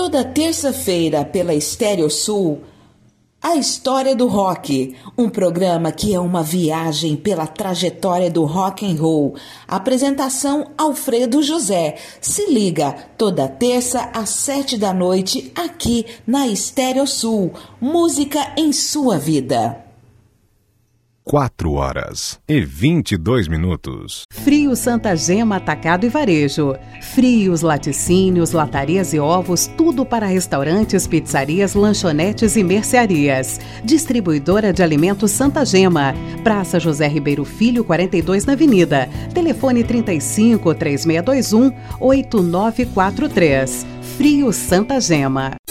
Toda terça-feira pela Estéreo Sul, A História do Rock, um programa que é uma viagem pela trajetória do rock and roll. Apresentação Alfredo José. Se liga, toda terça às 7 da noite, aqui na Estéreo Sul. Música em sua vida. 4h22. Frios Santa Gema Atacado e Varejo. Frios, laticínios, latarias e ovos, tudo para restaurantes, pizzarias, lanchonetes e mercearias. Distribuidora de alimentos Santa Gema. Praça José Ribeiro Filho, 42 na Avenida. Telefone 35 3621 8943. Frios Santa Gema.